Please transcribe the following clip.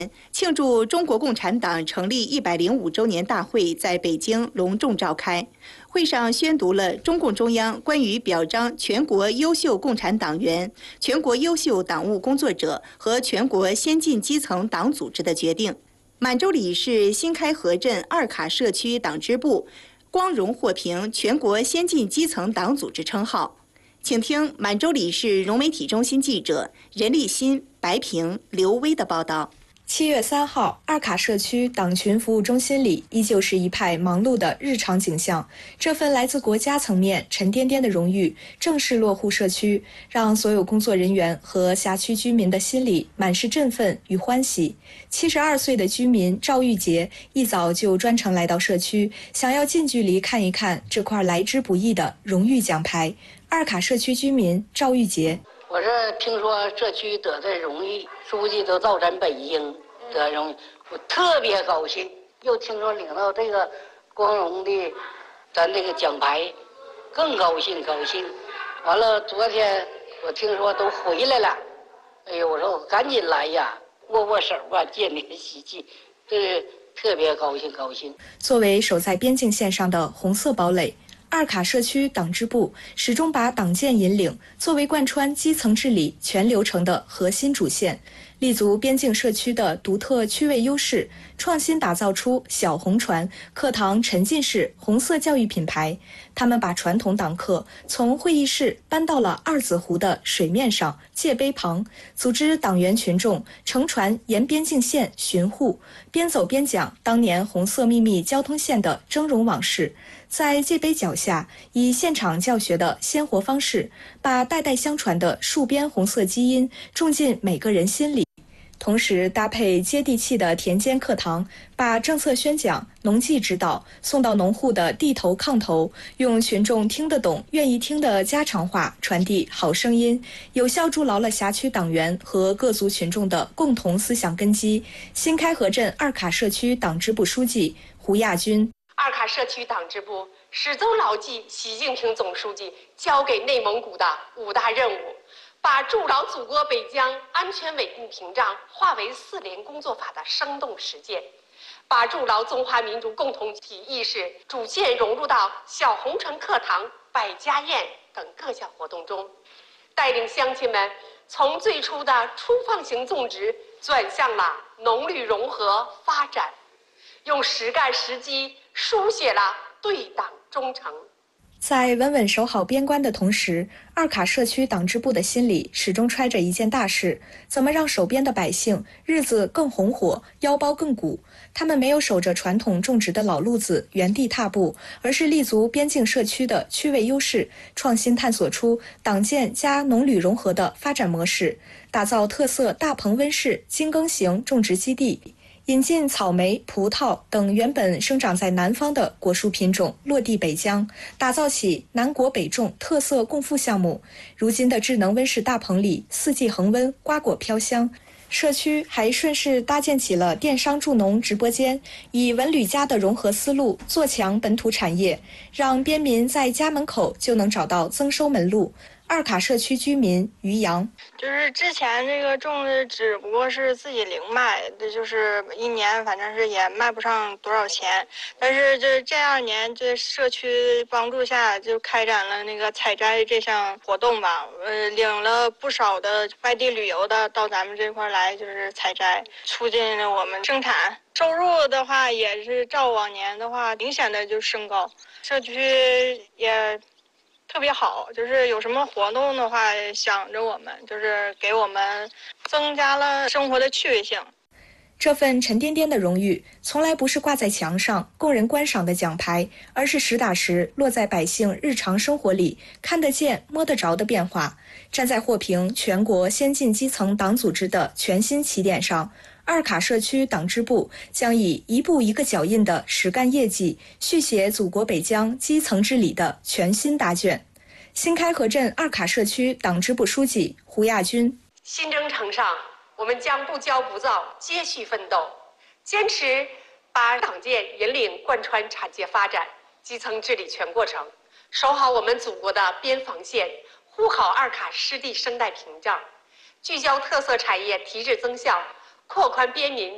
庆祝中国共产党成立105周年大会在北京隆重召开。会上宣读了中共中央关于表彰全国优秀共产党员、全国优秀党务工作者和全国先进基层党组织的决定。满洲里市新开河镇二卡社区党支部光荣获评全国先进基层党组织称号。请听满洲里市融媒体中心记者任立新、白平、刘威的报道。 7月3号，二卡社区党群服务中心里依旧是一派忙碌的日常景象。这份来自国家层面沉甸甸的荣誉正式落户社区，让所有工作人员和辖区居民的心里满是振奋与欢喜。72岁的居民赵玉杰一早就专程来到社区，想要近距离看一看这块来之不易的荣誉奖牌。二卡社区居民赵玉杰： 我这听说社区得的荣誉，书记都到咱北京得荣誉，我特别高兴。又听说领到这个光荣的咱这个奖牌，更高兴。完了，昨天我听说都回来了，哎呦，我说我赶紧来呀，握手吧，见联喜气，这特别高兴。 作为守在边境线上的红色堡垒，二卡社区党支部始终把党建引领作为贯穿基层治理全流程的核心主线，立足边境社区的独特区位优势，创新打造出小红船课堂沉浸式红色教育品牌。他们把传统党课从会议室搬到了二子湖的水面上界碑旁，组织党员群众乘船沿边境线巡护，边走边讲当年红色秘密交通线的峥嵘往事。在界碑脚下，以现场教学的鲜活方式，把代代相传的戍边红色基因种进每个人心里，同时搭配接地气的田间课堂，把政策宣讲、农技指导送到农户的地头炕头，用群众听得懂、愿意听的家常话传递好声音，有效筑牢了辖区党员和各族群众的共同思想根基。新开河镇二卡社区党支部书记胡亚军： 二卡社区党支部始终牢记习近平总书记交给内蒙古的5大任务，把筑牢祖国北疆安全稳定屏障化为4联工作法的生动实践，把筑牢中华民族共同体意识逐渐融入到小红船课堂、百家宴等各项活动中，带领乡亲们从最初的粗放型种植转向了农旅融合发展，用实干实基书写了对党忠诚。 在稳稳守好边关的同时，二卡社区党支部的心里始终揣着一件大事：怎么让守边的百姓日子更红火，腰包更鼓。他们没有守着传统种植的老路子原地踏步，而是立足边境社区的区位优势，创新探索出党建加农旅融合的发展模式，打造特色大棚温室精耕型种植基地，引进草莓、葡萄等原本生长在南方的果树品种落地北疆，打造起南国北种特色共富项目。如今的智能温室大棚里4季恒温，瓜果飘香。社区还顺势搭建起了电商助农直播间，以文旅家的融合思路做强本土产业，让边民在家门口就能找到增收门路。二卡社区居民于洋： 就是之前这个种的只不过是自己零卖，这就是一年反正是也卖不上多少钱，但是这2年这社区帮助下就开展了那个采摘这项活动吧，领了不少的外地旅游的到咱们这块来就是采摘，促进了我们生产。收入的话也是照往年的话明显的就升高，社区也特别好，就是有什么活动的话想着我们，就是给我们增加了生活的趣味性。 这份沉甸甸的荣誉从来不是挂在墙上供人观赏的奖牌，而是实打实落在百姓日常生活里看得见摸得着的变化。站在获评全国先进基层党组织的全新起点上，二卡社区党支部将以一步一个脚印的实干业绩，续写祖国北疆基层治理的全新答卷。新开河镇二卡社区党支部书记胡亚军： 新征程上，我们将不骄不躁，接续奋斗，坚持把党建引领贯穿产业发展、基层治理全过程，守好我们祖国的边防线，护好二卡湿地生态屏障，聚焦特色产业提质增效，扩宽边民